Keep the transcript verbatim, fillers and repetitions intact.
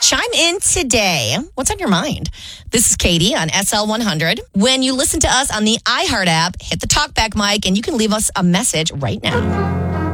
Chime in today. What's on your mind? This is Katie on S L one hundred. When you listen to us on the iHeart app, hit the talkback mic and you can leave us a message right now.